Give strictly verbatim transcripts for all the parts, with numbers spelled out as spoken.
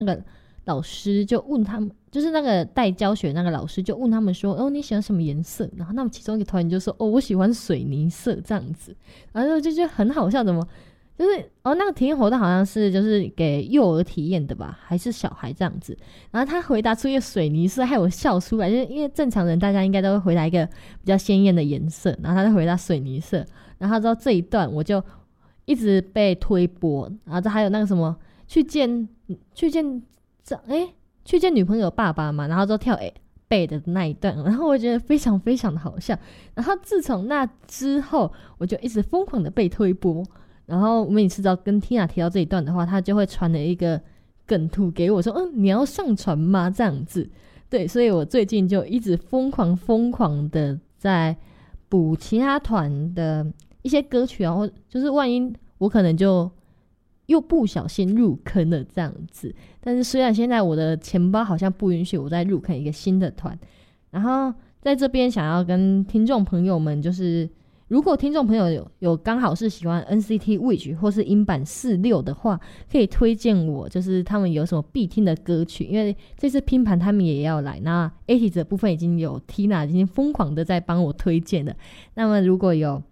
那个老师就问他们，就是那个带教学那个老师就问他们说，哦，你喜欢什么颜色？然后他们其中一个团员就说，哦，我喜欢水泥色这样子。然后就觉得很好笑，怎么就是哦，那个体验活动好像是就是给幼儿体验的吧，还是小孩这样子。然后他回答出一个水泥色，害我笑出来，就是因为正常人大家应该都会回答一个比较鲜艳的颜色，然后他就回答水泥色。然后他知道这一段我就一直被推播，然后还有那个什么去见去见哎去见女朋友爸爸嘛，然后就跳哎背的那一段，然后我觉得非常非常的好笑。然后自从那之后，我就一直疯狂的被推播。然后每次只要跟 Tina 提到这一段的话，她就会传了一个梗图给我说，嗯，你要上传吗？这样子。对，所以我最近就一直疯狂疯狂的在补其他团的一些歌曲啊，或就是万一我可能就又不小心入坑了这样子。但是虽然现在我的钱包好像不允许我再入坑一个新的团，然后在这边想要跟听众朋友们就是如果听众朋友有有刚好是喜欢 N C T Wish 或是音版四六的话，可以推荐我就是他们有什么必听的歌曲，因为这次拼盘他们也要来，那 A T 的部分已经有 Tina 已经疯狂的在帮我推荐了。那么如果有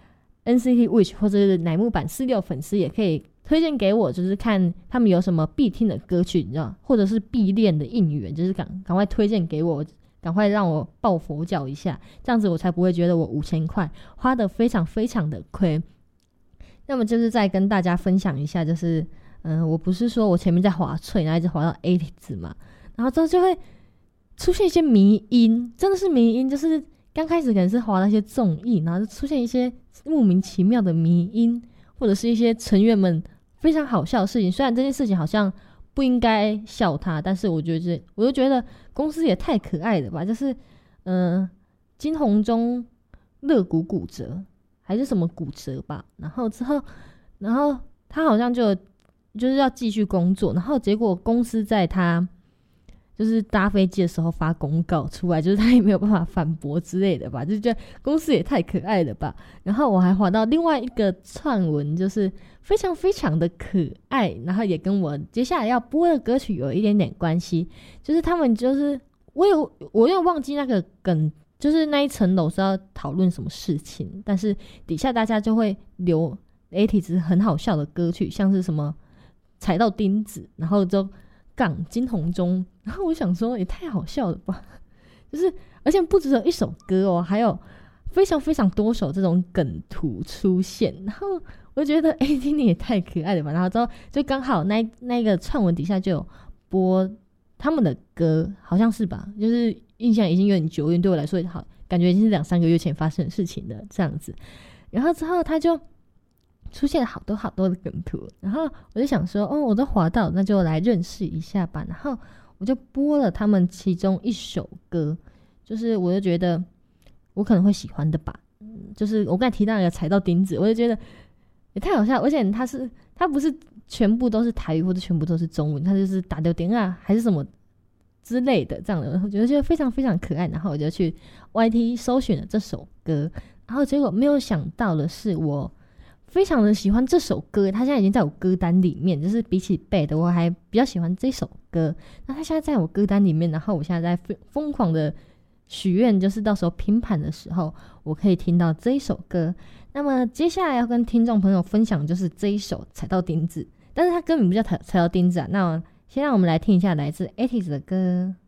N C T Wish 或者是乃木坂四六粉丝也可以推荐给我，就是看他们有什么必听的歌曲，你知道，或者是必练的应援，就是赶赶快推荐给我，赶快让我抱佛脚一下，这样子我才不会觉得我五千块花得非常非常的亏。那么就是再跟大家分享一下，就是嗯、呃，我不是说我前面在滑脆，然后一直滑到 A T 字嘛，然后之后就会出现一些迷音，真的是迷音，就是刚开始可能是滑到一些综艺，然后就出现一些莫名其妙的迷音，或者是一些成员们非常好笑的事情。虽然这件事情好像不应该笑他，但是我觉得我就觉得公司也太可爱了吧，就是嗯、呃，金红中肋骨骨折还是什么骨折吧，然后之后然后他好像就就是要继续工作，然后结果公司在他就是搭飞机的时候发公告出来，就是他也没有办法反驳之类的吧，就觉得公司也太可爱了吧。然后我还滑到另外一个串文，就是非常非常的可爱，然后也跟我接下来要播的歌曲有一点点关系，就是他们就是我有我有忘记那个梗，就是那一层楼是要讨论什么事情，但是底下大家就会留 A T 值很好笑的歌曲，像是什么踩到钉子，然后就杠金红中，然后我想说也太好笑了吧，就是而且不只有一首歌哦，还有非常非常多首这种梗图出现，然后我就觉得哎，今天也太可爱了吧。然后之后就刚好那那个串文底下就有播他们的歌，好像是吧，就是印象已经有点久远，对我来说好感觉已经是两三个月前发生的事情了这样子。然后之后他就出现了好多好多的梗图，然后我就想说哦，我都滑到，那就来认识一下吧。然后我就播了他们其中一首歌，就是我就觉得我可能会喜欢的吧，就是我刚才提到一个踩到钉子，我就觉得也太好笑，而且他是他不是全部都是台语或者全部都是中文，他就是打丢点啊还是什么之类的这样的，我觉得就非常非常可爱。然后我就去 Y T 搜寻了这首歌，然后结果没有想到的是我非常的喜欢这首歌，它现在已经在我歌单里面，就是比起 Bad 我还比较喜欢这首歌。那它现在在我歌单里面，然后我现在在疯狂的许愿，就是到时候拼盘的时候我可以听到这一首歌。那么接下来要跟听众朋友分享就是这一首踩到钉子，但是它根本不叫踩踩到钉子啊。那先让我们来听一下来自 A T 的歌。